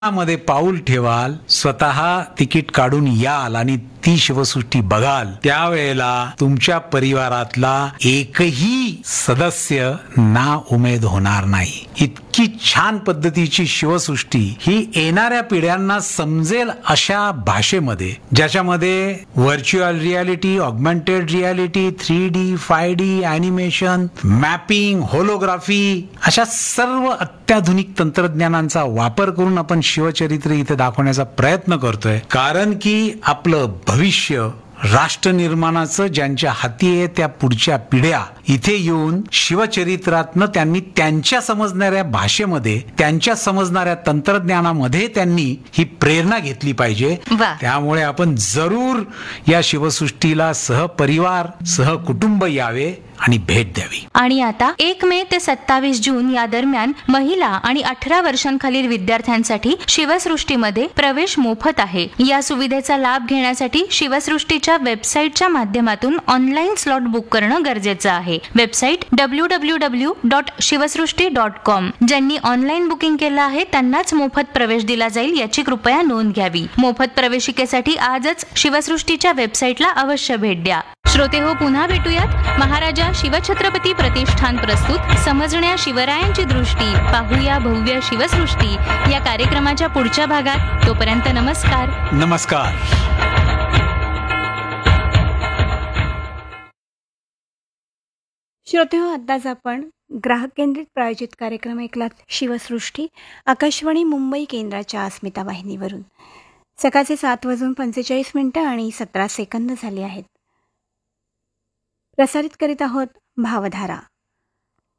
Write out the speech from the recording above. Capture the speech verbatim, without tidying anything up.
मध्ये पाऊल ठेवाल, स्वतः तिकीट काढून याल आणि ती शिवसृष्टी बघाल, त्यावेळेला तुमच्या परिवारातला एकही सदस्य ना उमेद होणार नाही. इतकी छान पद्धतीची शिवसृष्टी ही येणाऱ्या पिढ्यांना समजेल अशा भाषेमध्ये, ज्याच्यामध्ये virtual reality, augmented reality, three D, five D, animation, mapping, holography अशा सर्व अत्याधुनिक तंत्रज्ञानांचा वापर करून आपण शिवचरित्र इथे दाखवण्याचा प्रयत्न करतोय. कारण की आपलं भविष्य, राष्ट्र निर्माणाचं ज्यांच्या हाती आहे त्या पुढच्या पिढ्या इथे येऊन शिवचरित्रातनं त्यांनी त्यांच्या समजणाऱ्या भाषेमध्ये, त्यांच्या समजणाऱ्या तंत्रज्ञानामध्ये त्यांनी ही प्रेरणा घेतली पाहिजे. त्यामुळे आपण जरूर या शिवसृष्टीला सहपरिवार, सहकुटुंब यावे आणि भेट द्यावी. आणि आता एक मे ते सत्तावीस जून या दरम्यान महिला आणि अठरा वर्षांखालील विद्यार्थ्यांसाठी शिवसृष्टीमध्ये प्रवेश मोफत आहे. या सुविधेचा लाभ घेण्यासाठी शिवसृष्टीच्या वेबसाईटच्या माध्यमातून ऑनलाईन स्लॉट बुक करणं गरजेचं आहे. Website W W W dot Shivsrushti dot com. ज्यांनी ऑनलाईन बुकिंग केलं आहे त्यांनाच मोफत प्रवेश दिला जाईल याची कृपया नोंद घ्यावी. मोफत प्रवेशिकेसाठी आजच शिवसृष्टीच्या वेबसाईटला अवश्य भेट द्या. श्रोते हो, पुन्हा भेटूयात. महाराजा शिवछत्रपती प्रतिष्ठान प्रस्तुत समजण्या शिवरायांची दृष्टी, पाहूया भव्य शिवसृष्टी या कार्यक्रमाच्या पुढच्या भागात. तोपर्यंत नमस्कार. नमस्कार. श्रोते हो, आताच आपण ग्राहक केंद्रित प्रायोजित कार्यक्रम ऐकलात. शिवसृष्टी आकाशवाणी मुंबई केंद्राच्या अस्मिता वाहिनीवरून. सकाळचे सात वाजून पंचेचाळीस मिनिटं आणि सतरा सेकंद झाले आहेत. प्रसारित करीत आहोत भावधारा.